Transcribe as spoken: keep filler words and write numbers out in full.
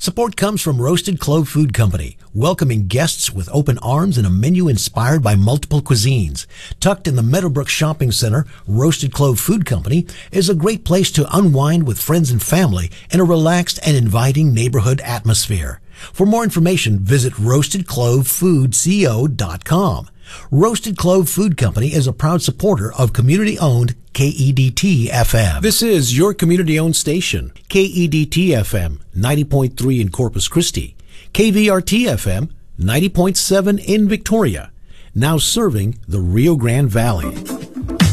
Support comes from Roasted Clove Food Company, welcoming guests with open arms and a menu inspired by multiple cuisines. Tucked in the Meadowbrook Shopping Center, Roasted Clove Food Company is a great place to unwind with friends and family in a relaxed and inviting neighborhood atmosphere. For more information, visit roasted clove food co dot com. Roasted Clove Food Company is a proud supporter of community-owned K E D T F M. This is your community-owned station, K E D T F M, ninety point three in Corpus Christi, K V R T F M, ninety point seven in Victoria, now serving the Rio Grande Valley.